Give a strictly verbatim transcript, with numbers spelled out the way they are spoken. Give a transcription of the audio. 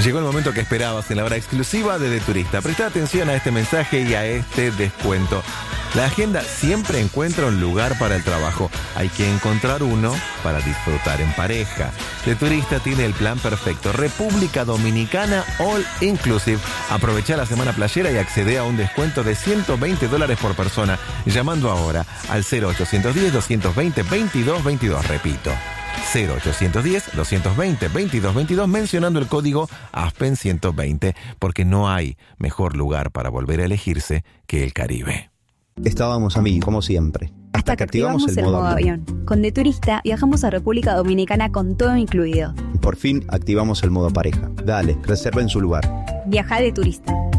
Llegó el momento que esperabas en la hora exclusiva de De Turista. Presta atención a este mensaje y a este descuento. La agenda siempre encuentra un lugar para el trabajo. Hay que encontrar uno para disfrutar en pareja. De Turista tiene el plan perfecto. República Dominicana All Inclusive. Aprovecha la semana playera y accede a un descuento de ciento veinte dólares por persona. Llamando ahora al cero ochocientos diez, doscientos veinte, veintidós veintidós. Repito. cero ochocientos diez, doscientos veinte, veintidós veintidós mencionando el código Aspen ciento veinte, porque no hay mejor lugar para volver a elegirse que el Caribe. Estábamos amigos, como siempre. Hasta, Hasta que activamos, activamos el, el modo, modo avión. avión. Con De Turista viajamos a República Dominicana con todo incluido. Por fin activamos el modo pareja. Dale, reserven su lugar. Viaja De Turista.